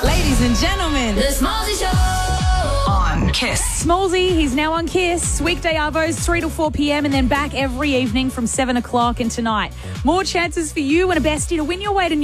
Ladies and gentlemen, The Smallzy Show on Kiss. Smallzy, he's now on Kiss. Weekday arvos, 3 to 4 p.m. and then back every evening from 7 o'clock and tonight. More chances for you and a bestie to win your way to